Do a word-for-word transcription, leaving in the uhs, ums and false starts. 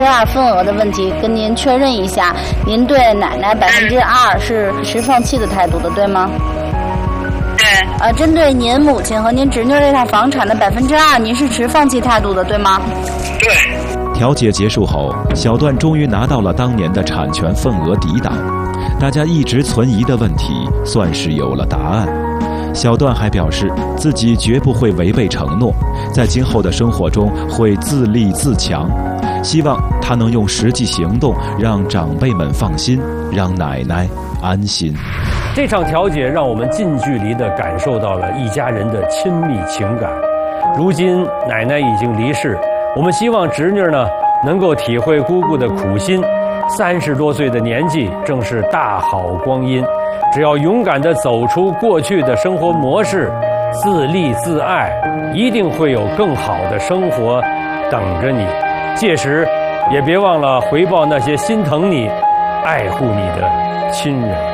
二份额的问题跟您确认一下，您对奶奶百分之二是持放弃的态度的，对吗？ 对。 呃，针对您母亲和您侄女这套房产的百分之二，您是持放弃态度的，对吗？ 对。 调解结束后，小段终于拿到了当年的产权份额抵档，大家一直存疑的问题算是有了答案。小段还表示自己绝不会违背承诺，在今后的生活中会自立自强，希望他能用实际行动让长辈们放心，让奶奶安心。 这场调解让我们近距离地感受到了一家人的亲密情感。如今奶奶已经离世，我们希望侄女呢能够体会姑姑的苦心。三十多岁的年纪正是大好光阴，只要勇敢地走出过去的生活模式，自立自爱，一定会有更好的生活等着你。届时也别忘了回报那些心疼你、爱护你的亲人。